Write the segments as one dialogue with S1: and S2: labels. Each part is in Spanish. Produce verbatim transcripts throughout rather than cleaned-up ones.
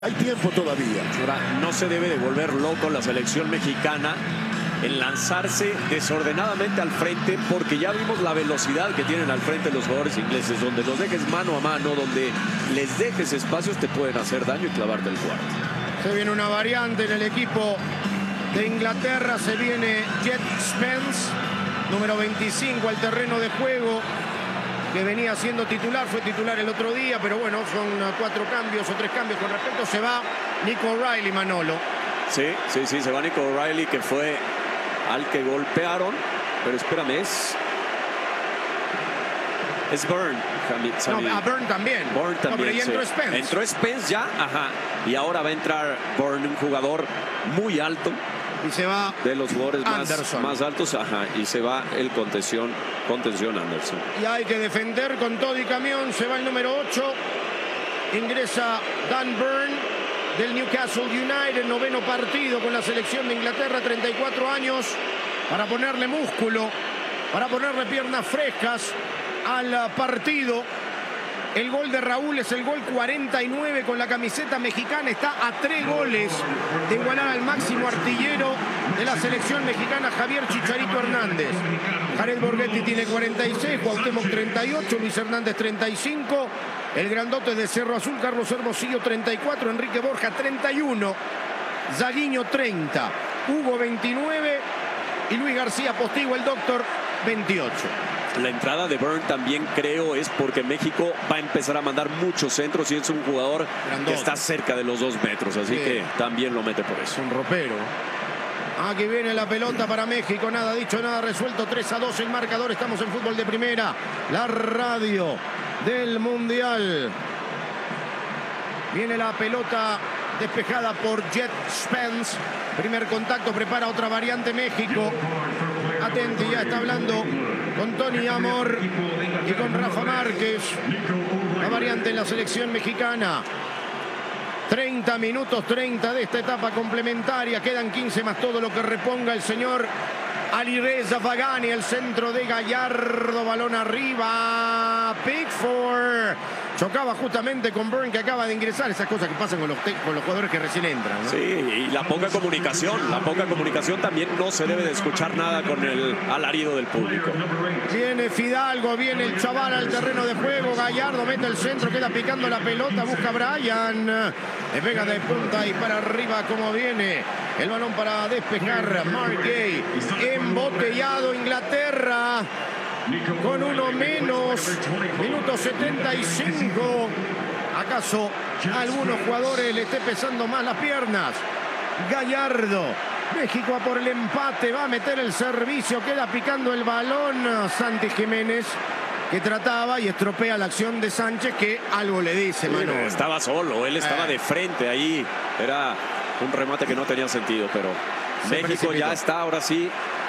S1: Hay tiempo todavía.
S2: Ahora, no se debe de volver loco la selección mexicana en lanzarse desordenadamente al frente, porque ya vimos la velocidad que tienen al frente los jugadores ingleses. Donde los dejes mano a mano, donde les dejes espacios, te pueden hacer daño y clavarte el cuarto.
S3: Se viene una variante en el equipo de Inglaterra. Se viene Jet Spence, número veinticinco, al terreno de juego, que venía siendo titular, fue titular el otro día, pero bueno, son cuatro cambios o tres cambios con respecto. Se va Nico O'Reilly, Manolo.
S2: Sí, sí, sí, se va Nico O'Reilly, que fue al que golpearon, pero espérame, es... Es Byrne.
S3: No, a Byrne también.
S2: Byrne también,
S3: no, pero y entró
S2: sí.
S3: Spence.
S2: Entró Spence ya, ajá. Y ahora va a entrar Byrne, un jugador muy alto.
S3: Y se va
S2: de los jugadores más, más altos, ajá, y se va el contención, contención Anderson.
S3: Y hay que defender con todo y camión. Se va el número ocho. Ingresa Dan Byrne del Newcastle United, noveno partido con la selección de Inglaterra, treinta y cuatro años, para ponerle músculo, para ponerle piernas frescas al partido. El gol de Raúl es el gol cuarenta y nueve con la camiseta mexicana. Está a tres goles de igualar al máximo artillero de la selección mexicana, Javier Chicharito Hernández. Jared Borghetti tiene cuarenta y seis, Cuauhtémoc treinta y ocho, Luis Hernández treinta y cinco, el grandote de Cerro Azul, Carlos Hermosillo treinta y cuatro, Enrique Borja treinta y uno, Zaguiño treinta, Hugo veintinueve y Luis García Postigo, el doctor, veintiocho.
S2: La entrada de Byrne también creo es porque México va a empezar a mandar muchos centros y es un jugador Grandote, que está cerca de los dos metros, así sí, que también lo mete por eso.
S3: Es un ropero. Aquí viene la pelota para México, nada dicho, nada resuelto, tres a dos el marcador. Estamos en Fútbol de Primera, la radio del Mundial. Viene la pelota despejada por Jet Spence. Primer contacto, prepara otra variante México. Atenti, ya está hablando con Tony Amor y con Rafa Márquez. La variante en la selección mexicana. treinta minutos, treinta de esta etapa complementaria. Quedan quince más todo lo que reponga el señor Alireza Fagani. El centro de Gallardo, balón arriba. Pickford chocaba justamente con Byrne, que acaba de ingresar. Esas cosas que pasan con los, con los jugadores que recién entran, ¿no?
S2: Sí, y la poca comunicación. La poca comunicación también, no se debe de escuchar nada con el alarido del público.
S3: Viene Fidalgo, viene el chaval al terreno de juego. Gallardo mete el centro, queda picando la pelota, busca a Bryan. Le pega de punta y para arriba como viene. El balón para despejar Mark Gay. Embotellado Inglaterra. Con uno menos, minuto setenta y cinco. ¿Acaso a algunos jugadores le esté pesando más las piernas? Gallardo. México a por el empate, va a meter el servicio, queda picando el balón Santi Jiménez, que trataba y estropea la acción de Sánchez, que algo le dice, Manu.
S2: Estaba solo, él estaba eh. de frente ahí. Era un remate que no tenía sentido, pero Se México precipitó. Ya está ahora sí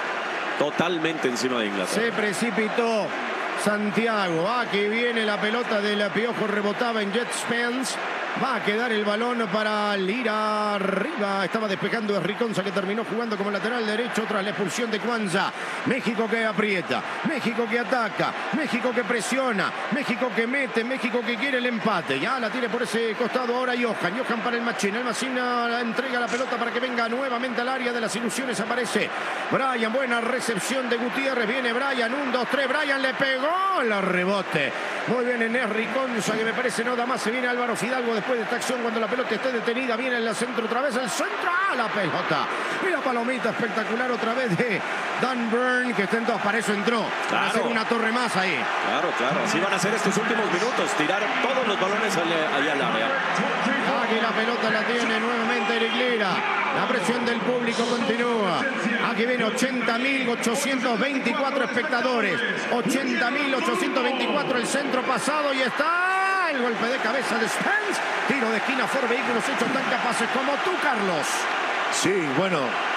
S2: totalmente encima de Inglaterra.
S3: Se precipitó Santiago. Aquí viene la pelota del Piojo, rebotaba en Jet Spence. Va a quedar el balón para Lira arriba. Estaba despejando Riconza, que terminó jugando como lateral derecho tras la expulsión de Cuanza. México que aprieta, México que ataca, México que presiona, México que mete, México que quiere el empate. Ya la tiene por ese costado ahora Johan. Johan para el Machín. El Machín entrega la pelota para que venga nuevamente al área de las ilusiones. Aparece Bryan. Buena recepción de Gutiérrez. Viene Bryan. Un, dos, tres. Bryan le pegó el rebote. Muy bien en Riconza, que me parece no da más. Se viene Álvaro Fidalgo después de esta acción cuando la pelota esté detenida. Viene en el centro otra vez. El centro a la pelota. Y la palomita espectacular otra vez de Dan Byrne, que está en dos. Para eso entró. Claro. Para hacer una torre más ahí.
S2: Claro, claro. Así van a ser estos últimos minutos. Tirar todos los balones allá al área.
S3: Aquí la pelota la tiene nuevamente Eric Lira. La presión del público continúa. Aquí viene ochenta mil ochocientos veinticuatro espectadores. ochenta mil ochocientos veinticuatro el centro pasado y está el golpe de cabeza de Spence. Tiro de esquina por vehículos hechos tan capaces como tú, Carlos.
S1: Sí, bueno,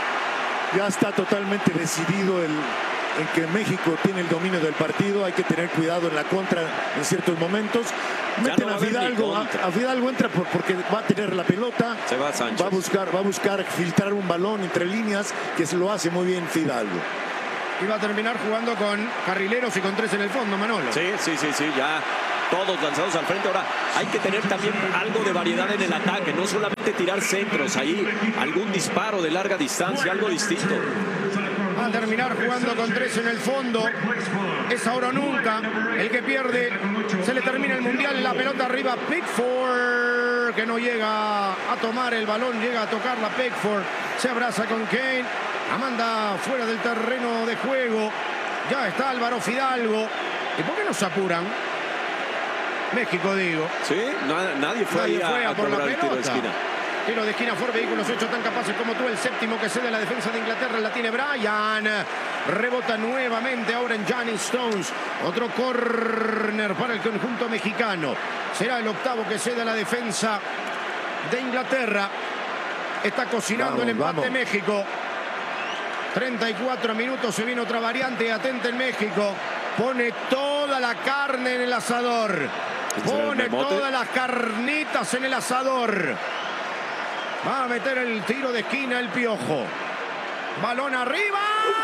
S1: ya está totalmente decidido el, en que México tiene el dominio del partido. Hay que tener cuidado en la contra en ciertos momentos. Meten no a Fidalgo, a, a Fidalgo entra por, porque va a tener la pelota.
S2: Se va Sánchez.
S1: Va a buscar, va a buscar filtrar un balón entre líneas, que se lo hace muy bien Fidalgo.
S3: Y va a terminar jugando con carrileros y con tres en el fondo, Manolo.
S2: Sí, sí, sí, sí, ya todos lanzados al frente. Ahora hay que tener también algo de variedad en el ataque, no solamente tirar centros, ahí algún disparo de larga distancia, algo distinto.
S3: Va a terminar jugando con tres en el fondo. Es ahora o nunca. El que pierde se le termina el mundial. La pelota arriba, Pickford, que no llega a tomar el balón, llega a tocar la Pickford. Se abraza con Kane. La manda fuera del terreno de juego. Ya está Álvaro Fidalgo. ¿Y por qué no se apuran? México, digo.
S2: Sí, nada, nadie fue,
S3: nadie
S2: ahí
S3: fue
S2: a,
S3: a,
S2: a
S3: por
S2: cobrar
S3: la
S2: el tiro de esquina.
S3: Tiro de esquina por vehículos hechos tan capaces como tú. El séptimo que cede la defensa de Inglaterra la tiene Bryan. Rebota nuevamente ahora en Johnny Stones. Otro córner para el conjunto mexicano. Será el octavo que cede la defensa de Inglaterra. Está cocinando vamos, el empate vamos. México. treinta y cuatro minutos. Se viene otra variante. Atenta en México. Pone toda la carne en el asador. Pone todas las carnitas en el asador. Va a meter el tiro de esquina el Piojo. Balón arriba.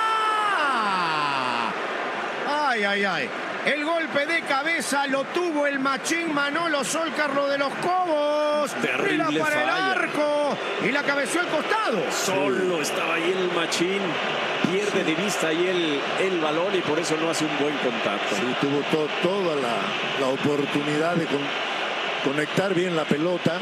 S3: Ay, ay, ay. El golpe de cabeza lo tuvo el machín Manolo Solcarlo de los Cobos.
S2: Terrible
S3: Mira para
S2: falla.
S3: el arco. Y la cabeció al costado.
S2: Solo estaba ahí el machín. Pierde de vista ahí el, el balón y por eso no hace un buen contacto.
S1: Sí, tuvo to, toda la, la oportunidad de con, conectar bien la pelota.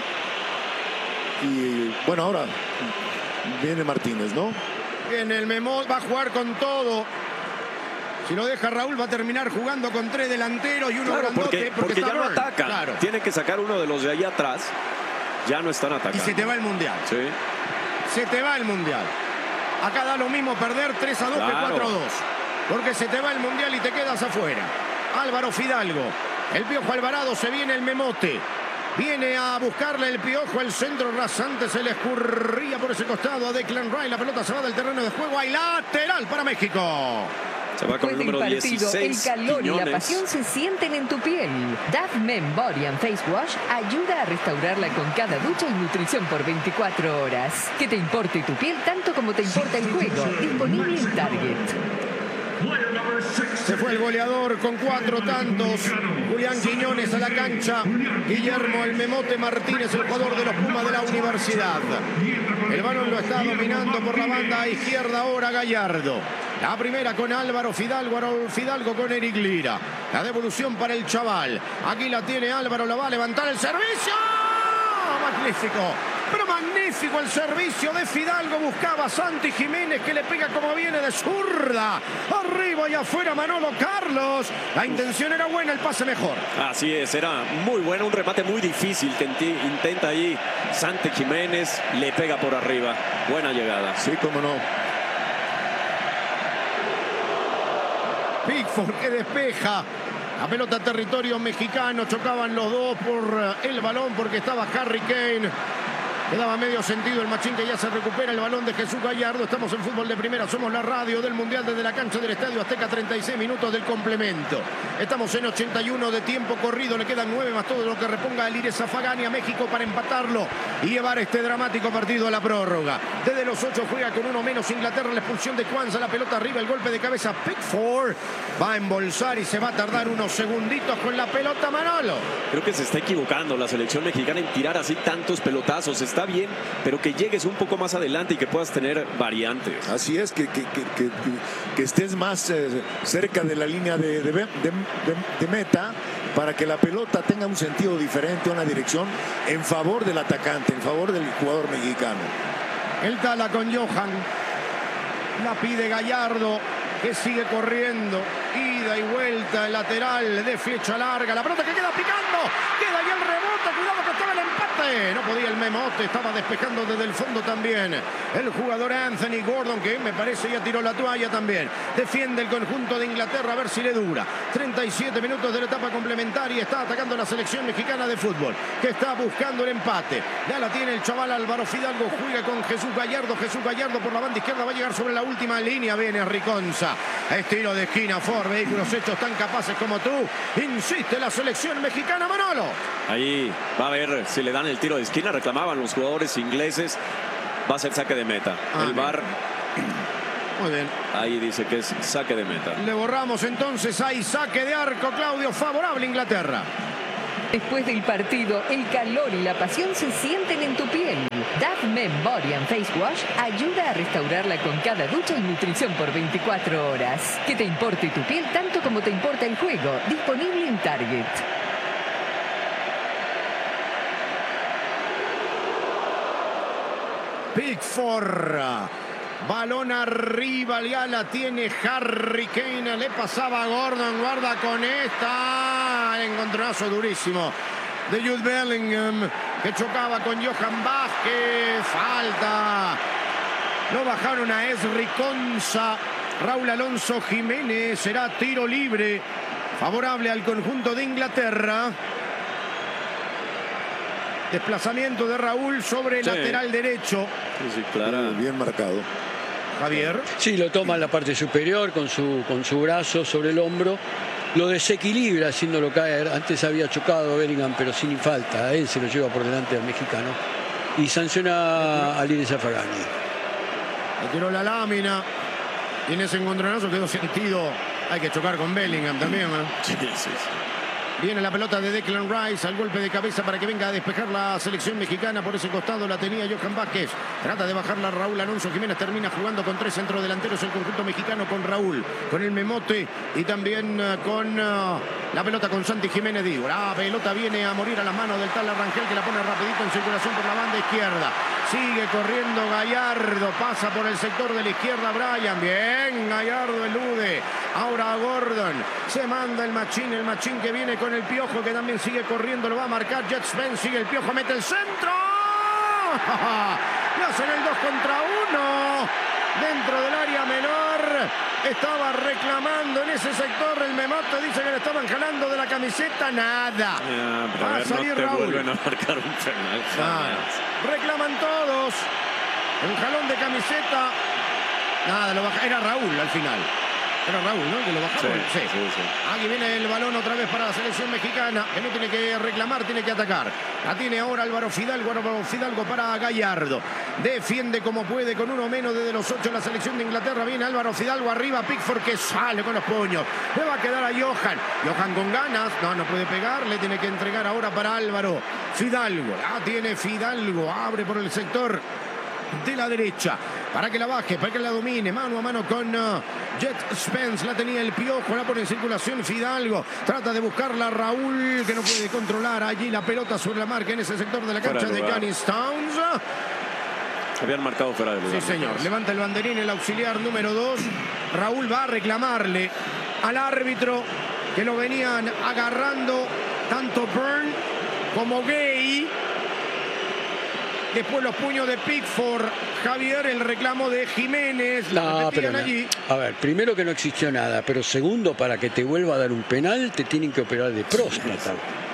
S1: Y bueno, ahora viene Martínez, ¿no?
S3: Viene el Memot, va a jugar con todo. Si lo deja Raúl va a terminar jugando con tres delanteros y uno
S2: claro,
S3: grandote.
S2: porque, porque, porque ya no ataca. Claro. Tiene que sacar uno de los de ahí atrás. Ya no están atacando.
S3: Y se te va el Mundial.
S2: Sí.
S3: Se te va el Mundial. Acá da lo mismo perder tres a dos claro. que cuatro a dos. Porque se te va el Mundial y te quedas afuera. Álvaro Fidalgo. El Piojo Alvarado, se viene el Memote. Viene a buscarle el Piojo, el centro rasante se le escurría por ese costado a Declan Rice. La pelota se va del terreno de juego. Hay lateral para México.
S2: Se va con el número
S4: partido,
S2: dieciséis.
S4: El calor
S2: Quiñones.
S4: Y la pasión se sienten en tu piel. Dove Men Body and Face Wash ayuda a restaurarla con cada ducha y nutrición por veinticuatro horas. Que te importe tu piel tanto como te importa el juego. Disponible en Target.
S3: Se fue el goleador con cuatro tantos. Julián Quiñones a la cancha. Guillermo el Memote Martínez, el jugador de los Pumas de la Universidad. El balón lo está dominando por la banda izquierda ahora Gallardo. La primera con Álvaro Fidalgo, Álvaro Fidalgo con Eric Lira. La devolución para el chaval. Aquí la tiene Álvaro, la va a levantar el servicio. Magnífico. Pero magnífico el servicio de Fidalgo. Buscaba a Santi Jiménez que le pega como viene de zurda. Arriba y afuera Manolo Carlos. La intención era buena, el pase mejor.
S2: Así es, era muy bueno. Un remate muy difícil que intenta ahí Santi Jiménez. Le pega por arriba. Buena llegada.
S1: Sí, cómo no.
S3: Pickford que despeja. La pelota a territorio mexicano. Chocaban los dos por el balón porque estaba Harry Kane. Le daba medio sentido el machín que ya se recupera el balón de Jesús Gallardo. Estamos en Fútbol de Primera. Somos la radio del Mundial desde la cancha del Estadio Azteca. treinta y seis minutos del complemento. Estamos en ochenta y uno de tiempo corrido. Le quedan nueve más todo lo que reponga el Ires Zafagani a México para empatarlo y llevar este dramático partido a la prórroga. Desde los ocho juega con uno menos Inglaterra. La expulsión de Cuanza. La pelota arriba. El golpe de cabeza. Pickford va a embolsar y se va a tardar unos segunditos con la pelota Manolo.
S2: Creo que se está equivocando la selección mexicana en tirar así tantos pelotazos. Está bien, pero que llegues un poco más adelante y que puedas tener variantes.
S1: Así es, que, que, que, que, que estés más eh, cerca de la línea de, de, de, de, de meta para que la pelota tenga un sentido diferente, una dirección en favor del atacante, en favor del jugador mexicano.
S3: El Tala con Johan. La pide Gallardo, que sigue corriendo. Ida y vuelta, el lateral de flecha larga. La pelota que queda picando. Queda ahí el rebote. Cuidado que estaba el empate. No podía el Memote. Estaba despejando desde el fondo también. El jugador Anthony Gordon, que me parece ya tiró la toalla también. Defiende el conjunto de Inglaterra a ver si le dura. treinta y siete minutos de la etapa complementaria. Está atacando la selección mexicana de fútbol, que está buscando el empate. Ya la tiene el chaval Álvaro Fidalgo. Juega con Jesús Gallardo. Jesús Gallardo por la banda izquierda. Va a llegar sobre la última línea. Viene Riconza. Estilo de esquina. Ford. Vehículos hechos tan capaces como tú. Insiste la selección mexicana, Manolo.
S2: Ahí va a ver si le dan el tiro de esquina. Reclamaban los jugadores ingleses. Va a ser saque de meta. Ah, el V A R.
S3: Muy bien.
S2: Ahí dice que es saque de meta.
S3: Le borramos entonces. Hay saque de arco, Claudio. Favorable Inglaterra.
S4: Después del partido, el calor y la pasión se sienten en tu piel. Dove Men Body and Face Wash ayuda a restaurarla con cada ducha y nutrición por veinticuatro horas. Que te importe tu piel tanto como te importa el juego. Disponible en Target.
S3: Pickford. Balón arriba, ya la tiene Harry Kane. Le pasaba a Gordon, guarda con esta. El encontronazo durísimo de Jude Bellingham, que chocaba con Johan Vázquez. Falta. Lo bajaron a Ezri Konsa. Raúl Alonso Jiménez. Será tiro libre favorable al conjunto de Inglaterra. Desplazamiento de Raúl sobre el sí. lateral derecho.
S2: Sí, sí, claro.
S1: Bien marcado.
S3: Javier.
S5: Sí, lo toma en la parte superior con su, con su brazo sobre el hombro. Lo desequilibra haciéndolo caer. Antes había chocado Bellingham, pero sin falta. A él se lo lleva por delante al mexicano. Y sanciona a Alireza Zafarani.
S3: Le tiró la lámina. Y en ese encontronazo quedó sentido. Hay que chocar con Bellingham también, ¿eh?
S2: Sí, sí, sí.
S3: Viene la pelota de Declan Rice al golpe de cabeza para que venga a despejar la selección mexicana. Por ese costado la tenía Johan Vázquez. Trata de bajarla Raúl Alonso Jiménez. Termina jugando con tres centrodelanteros el conjunto mexicano, con Raúl, con el Memote y también uh, con uh, la pelota con Santi Jiménez. Digo, la pelota viene a morir a las manos del tal Rangel, que la pone rapidito en circulación por la banda izquierda. Sigue corriendo Gallardo. Pasa por el sector de la izquierda Brian. Bien, Gallardo elude. Ahora Gordon. Se manda el machín. El machín que viene con el Piojo, que también sigue corriendo. Lo va a marcar Jet Spence. Sigue el Piojo. Mete el centro. Le hacen el dos contra uno. Dentro del área menor. Estaba reclamando en ese sector el Memote. Dice que le estaban jalando de la camiseta. Nada.
S2: Yeah,
S3: va a,
S2: ver,
S3: salir
S2: no te
S3: Raúl.
S2: Vuelven a marcar un penal.
S3: Ah, reclaman todos. Un jalón de camiseta. Nada, lo baja. Era Raúl al final. Era Raúl, ¿no? Que lo bajaron.
S2: Sí, sí, sí, sí.
S3: Aquí viene el balón otra vez para la selección mexicana, que no tiene que reclamar, tiene que atacar. La tiene ahora Álvaro Fidalgo. Álvaro Fidalgo para Gallardo. Defiende como puede con uno menos desde los ocho la selección de Inglaterra. Viene Álvaro Fidalgo arriba. Pickford, que sale con los puños. Le va a quedar a Johan. Johan con ganas. No, no puede pegarle. Tiene que entregar ahora para Álvaro Fidalgo. La tiene Fidalgo. Abre por el sector de la derecha para que la baje, para que la domine, mano a mano con uh, Jet Spence. La tenía el Piojo, la pone en circulación Fidalgo, trata de buscarla Raúl, que no puede controlar allí la pelota sobre la marca en ese sector de la cancha de Giannis Towns.
S2: Habían marcado fuera de lugar.
S3: Sí, señor. Levanta el banderín el auxiliar número dos. Raúl va a reclamarle al árbitro, que lo venían agarrando tanto Burn como Gay. Después los puños de Pickford. Javier, el reclamo de Jiménez.
S5: No, pero no. Allí. A ver, primero que no existió nada, pero segundo, para que te vuelva a dar un penal, te tienen que operar de próstata.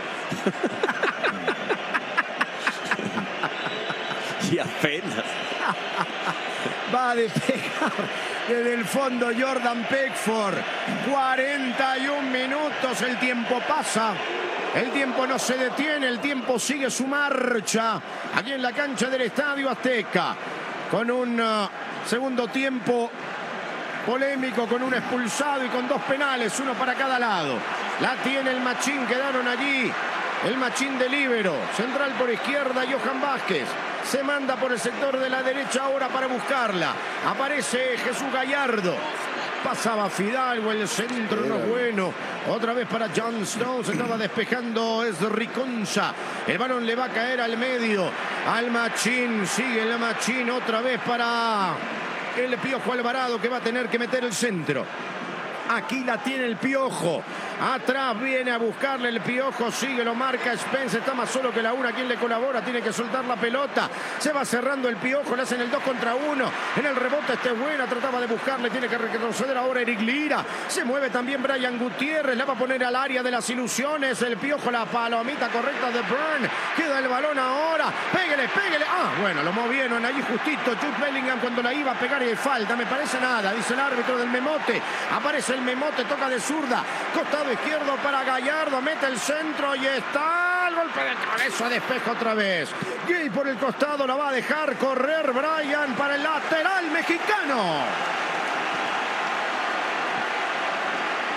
S2: Y apenas.
S3: Va a despejar desde el fondo Jordan Pickford. cuarenta y un minutos, el tiempo pasa. El tiempo no se detiene, el tiempo sigue su marcha aquí en la cancha del Estadio Azteca, con un uh, segundo tiempo polémico, con un expulsado y con dos penales, uno para cada lado. La tiene el machín, quedaron allí el machín de líbero, central por izquierda Johan Vázquez. Se manda por el sector de la derecha ahora para buscarla. Aparece Jesús Gallardo. Pasaba Fidalgo, el centro no es bueno. Otra vez para John Stones. Se estaba despejando Ezri Konsa. El balón le va a caer al medio. Al machín. Sigue el machín. Otra vez para el Piojo Alvarado, que va a tener que meter el centro. Aquí la tiene el Piojo. Atrás viene a buscarle el Piojo. Sigue, lo marca Spence. Está más solo que la una. Quien le colabora tiene que soltar la pelota. Se va cerrando el Piojo. Le hacen el dos contra uno. En el rebote este es buena. Trataba de buscarle. Tiene que retroceder ahora Eric Lira. Se mueve también Brian Gutiérrez. La va a poner al área de las ilusiones. El Piojo, la palomita correcta de Burn. Queda el balón ahora. Pégale, pégale. Ah, bueno, lo movieron allí justito. Jude Bellingham cuando la iba a pegar y falta. Me parece nada, dice el árbitro del Memote. Aparece el Memote. Toca de zurda. Costado izquierdo para Gallardo, mete el centro y está el golpe de cabeza, despeja otra vez. Gay por el costado, la va a dejar correr Brian para el lateral mexicano.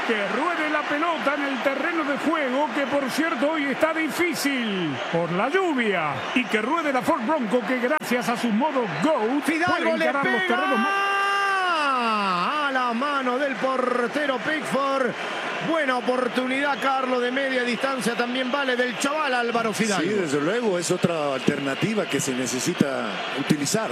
S6: Que ruede la pelota en el terreno de juego, que por cierto hoy está difícil por la lluvia. Y que ruede la Ford Bronco, que gracias a su modo GOAT
S3: Fidalgo
S6: puede
S3: le
S6: encarar los terrenos más...
S3: pega a la mano del portero Pickford. Buena oportunidad, Carlos, de media distancia. También vale del chaval Álvaro Fidalgo.
S1: Sí, desde luego, es otra alternativa que se necesita utilizar.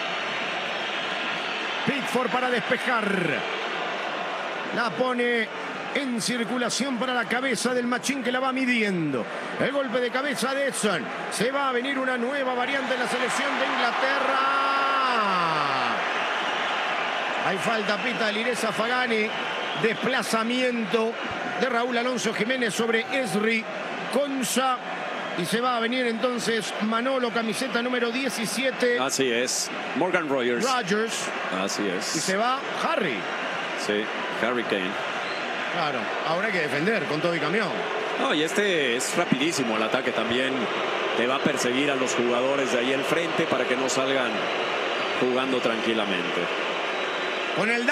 S3: Pickford para despejar. La pone en circulación para la cabeza del Machín, que la va midiendo. El golpe de cabeza de Edson. Se va a venir una nueva variante en la selección de Inglaterra. Hay falta, pita Lireza Fagani. Desplazamiento de Raúl Alonso Jiménez sobre Esri Conza. Y se va a venir entonces Manolo, camiseta número diecisiete.
S2: Así es. Morgan Rogers.
S3: Rogers.
S2: Así es.
S3: Y se va Harry.
S2: Sí, Harry Kane.
S3: Claro, ahora hay que defender con todo y camión.
S2: No, y este es rapidísimo el ataque también. Le va a perseguir a los jugadores de ahí al frente para que no salgan jugando tranquilamente.
S3: Con el